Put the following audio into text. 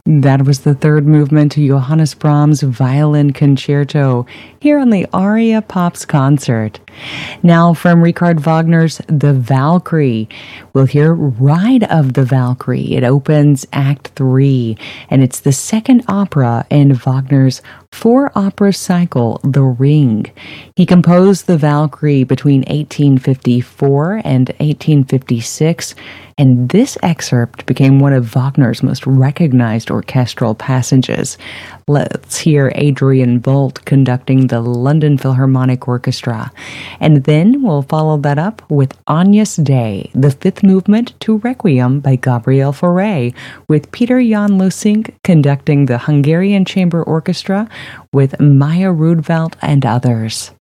That was the third movement to Johannes Brahms' Violin Concerto here on the Aria Pops concert. Now from Richard Wagner's The Valkyrie, we'll hear Ride of the Valkyrie. It opens Act 3, and it's the second opera in Wagner's four-opera cycle, The Ring. He composed The Valkyrie between 1854 and 1856, and this excerpt became one of Wagner's most recognized orchestral passages. Let's hear Adrian Bolt conducting the London Philharmonic Orchestra. And then we'll follow that up with Agnus Dei, the fifth movement to Requiem by Gabriel Fauré, with Peter Jan Lusink conducting the Hungarian Chamber Orchestra with Maya Rudveld and others.